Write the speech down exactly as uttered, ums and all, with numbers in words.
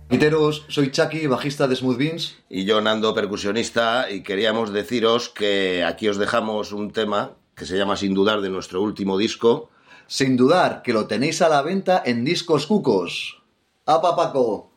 Guiteros, soy Chucky, bajista de Smooth Beans. Y yo, Nando, percusionista, y queríamos deciros que aquí os dejamos un tema que se llama Sin Dudar, de nuestro último disco. Sin dudar, que lo tenéis a la venta en Discos Cucos. ¡Apa, Paco!